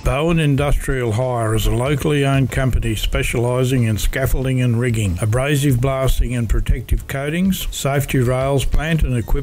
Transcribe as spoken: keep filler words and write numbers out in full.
Bowen Industrial Hire is a locally owned company specialising in scaffolding and rigging, abrasive blasting and protective coatings, safety rails, plant and equipment